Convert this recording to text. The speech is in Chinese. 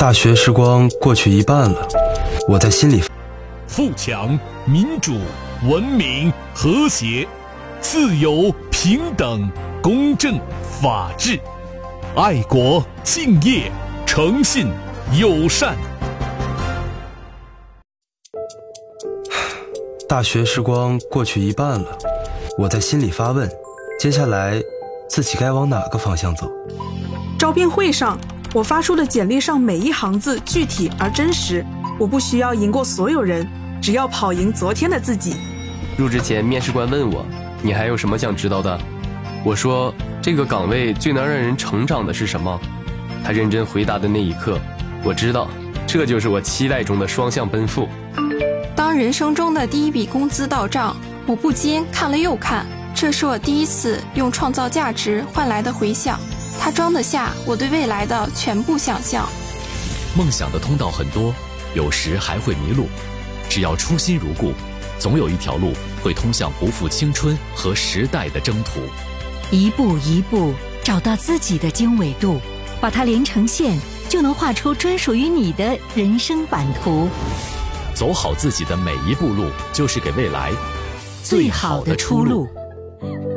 大学时光过去一半了，我在心里。 富强、民主、文明、和谐、自由、平等、公正、法治、爱国、敬业、诚信、友善。 大学时光过去一半了，我在心里发问，接下来自己该往哪个方向走？ 招聘会上，我发出的简历上每一行字具体而真实，我不需要赢过所有人，只要跑赢昨天的自己。 入职前，面试官问我，你还有什么想知道的？我说，这个岗位最能让人成长的是什么？他认真回答的那一刻，我知道，这就是我期待中的双向奔赴。 当人生中的第一笔工资到账，我不禁看了又看，这是我第一次用创造价值换来的回响，它装得下我对未来的全部想象。 梦想的通道很多，有时还会迷路，只要初心如故，总有一条路会通向不负青春和时代的征途。 一步一步找到自己的经纬度，把它连成线，就能画出专属于你的人生版图。 走好自己的每一步路，就是给未来最好的出路。